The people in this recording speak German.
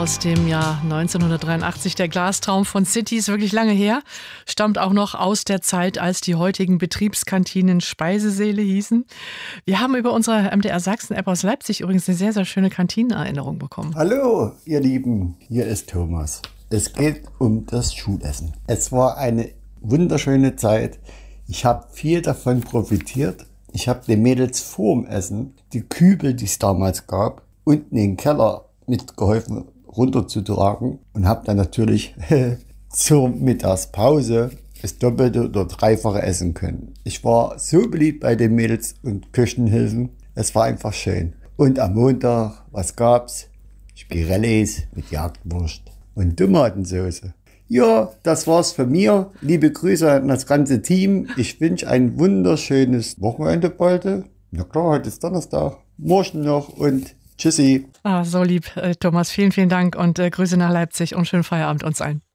aus dem Jahr 1983. Der Glastraum von City ist wirklich lange her. Stammt auch noch aus der Zeit, als die heutigen Betriebskantinen Speisesäle hießen. Wir haben über unsere MDR Sachsen-App aus Leipzig übrigens eine sehr, sehr schöne Kantinenerinnerung bekommen. Hallo, ihr Lieben, hier ist Thomas. Es geht um das Schulessen. Es war eine wunderschöne Zeit. Ich habe viel davon profitiert. Ich habe den Mädels vorm Essen die Kübel, die es damals gab, unten in den Keller mitgeholfen runterzutragen und habe dann natürlich zur Mittagspause das Doppelte oder Dreifache essen können. Ich war so beliebt bei den Mädels und Küchenhilfen. Es war einfach schön. Und am Montag, was gab's? Spirellis mit Jagdwurst und Tomatensauce. Ja, das war's von mir. Liebe Grüße an das ganze Team. Ich wünsche ein wunderschönes Wochenende bald. Na klar, heute ist Donnerstag. Morgen noch und tschüssi. So lieb, Thomas. Vielen, vielen Dank und Grüße nach Leipzig und schönen Feierabend uns allen.